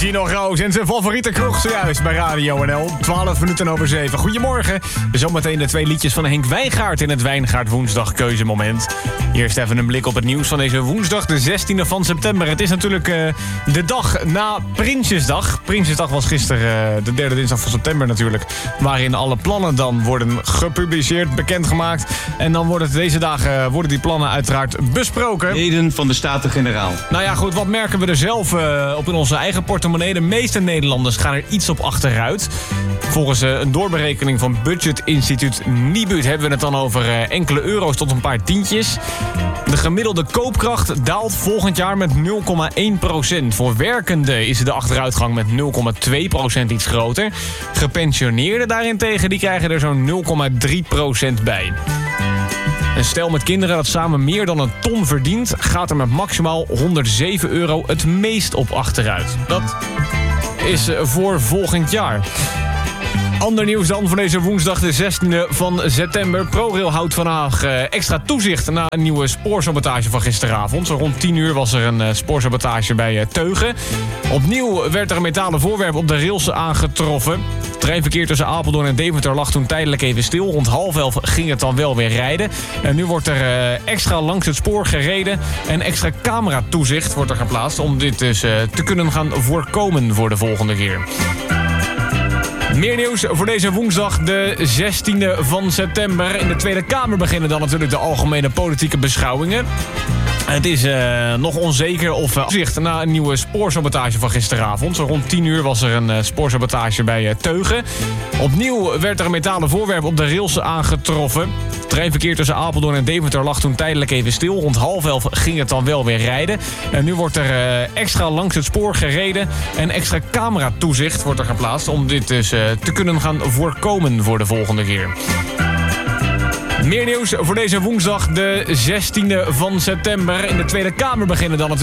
Gino Roos en zijn favoriete kroeg zojuist bij Radio NL. 12 minuten over 7. Goedemorgen. Zometeen de 2 liedjes van Henk Wijngaard in het Wijngaard Woensdag Keuzemoment. Eerst even een blik op het nieuws van deze woensdag, de 16e van september. Het is natuurlijk de dag na Prinsjesdag. Prinsjesdag was gisteren de derde dinsdag van september natuurlijk. Waarin alle plannen dan worden gepubliceerd, bekendgemaakt. En dan worden deze dagen worden die plannen uiteraard besproken. Leden van de Staten-Generaal. Nou ja, goed, wat merken we er zelf op in onze eigen portemonnee? De meeste Nederlanders gaan er iets op achteruit. Volgens een doorberekening van budgetinstituut Nibud hebben we het dan over enkele euro's tot een paar tientjes. De gemiddelde koopkracht daalt volgend jaar met 0,1%. Voor werkenden is de achteruitgang met 0,2% iets groter. Gepensioneerden daarentegen die krijgen er zo'n 0,3% bij. Een stel met kinderen dat samen meer dan een ton verdient, gaat er met maximaal €107 het meest op achteruit. Dat is voor volgend jaar. Ander nieuws dan van deze woensdag de 16e van september. ProRail houdt vandaag extra toezicht na een nieuwe spoorsabotage van gisteravond. Zo rond 10 uur was er een spoorsabotage bij Teugen. Opnieuw werd er een metalen voorwerp op de rails aangetroffen. Het treinverkeer tussen Apeldoorn en Deventer lag toen tijdelijk even stil. Rond 10:30 ging het dan wel weer rijden. En nu wordt er extra langs het spoor gereden. En extra cameratoezicht wordt er geplaatst om dit dus te kunnen gaan voorkomen voor de volgende keer. Meer nieuws voor deze woensdag, de 16e van september. In de Tweede Kamer beginnen dan natuurlijk de algemene politieke beschouwingen. Het is nog onzeker of toezicht na een nieuwe spoorsabotage van gisteravond. Zo rond 10 uur was er een spoorsabotage bij Teugen. Opnieuw werd er een metalen voorwerp op de rails aangetroffen. Het treinverkeer tussen Apeldoorn en Deventer lag toen tijdelijk even stil. Rond 10:30 ging het dan wel weer rijden. En nu wordt er extra langs het spoor gereden. En extra cameratoezicht wordt er geplaatst om dit dus te kunnen gaan voorkomen voor de volgende keer. Meer nieuws voor deze woensdag, de 16e van september. In de Tweede Kamer beginnen dan natuurlijk